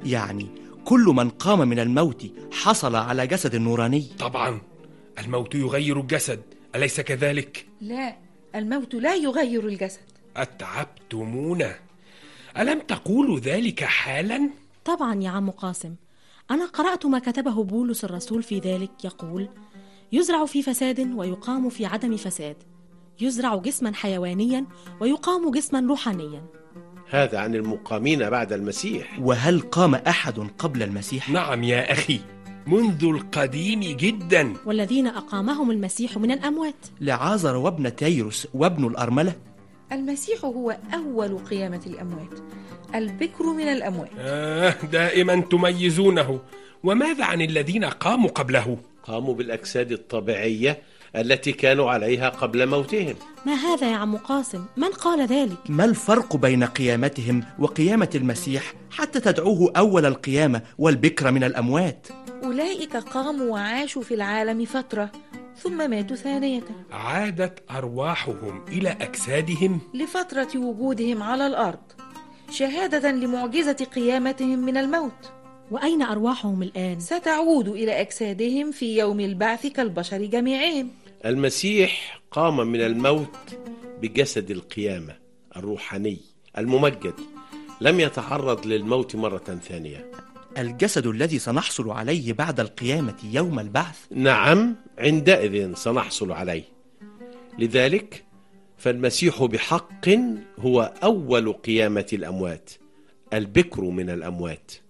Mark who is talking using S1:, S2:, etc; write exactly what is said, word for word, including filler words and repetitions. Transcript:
S1: يعني كل من قام من الموت حصل على جسد نوراني؟
S2: طبعا، الموت يغير الجسد، أليس كذلك؟
S3: لا، الموت لا يغير الجسد.
S2: أتعبتمونا، ألم تقولوا ذلك حالا؟
S4: طبعا يا عم قاسم، أنا قرأت ما كتبه بولس الرسول في ذلك، يقول: يزرع في فساد ويقام في عدم فساد، يزرع جسما حيوانيا ويقام جسما روحانيا.
S5: هذا عن المقامين بعد المسيح.
S1: وهل قام أحد قبل المسيح؟
S2: نعم يا أخي، منذ القديم جدا.
S4: والذين أقامهم المسيح من الأموات،
S1: لعازر وابن تيروس وابن الأرملة.
S3: المسيح هو أول قيامة الأموات، البكر من الأموات.
S2: آه دائما تميزونه. وماذا عن الذين قاموا قبله؟
S5: قاموا بالأجساد الطبيعية التي كانوا عليها قبل موتهم.
S4: ما هذا يا عم قاسم؟ من قال ذلك؟
S1: ما الفرق بين قيامتهم وقيامة المسيح حتى تدعوه أول القيامة والبكر من الأموات؟
S3: أولئك قاموا وعاشوا في العالم فترة ثم ماتوا ثانية.
S2: عادت أرواحهم إلى أجسادهم
S3: لفترة وجودهم على الأرض، شهادة لمعجزة قيامتهم من الموت.
S4: وأين أرواحهم الآن؟
S3: ستعود إلى أجسادهم في يوم البعث كالبشر جميعهم.
S5: المسيح قام من الموت بجسد القيامة الروحاني الممجد، لم يتعرض للموت مرة ثانية.
S1: الجسد الذي سنحصل عليه بعد القيامة يوم البعث؟
S5: نعم، عندئذ سنحصل عليه. لذلك فالمسيح بحق هو أول قيامة الأموات، البكر من الأموات.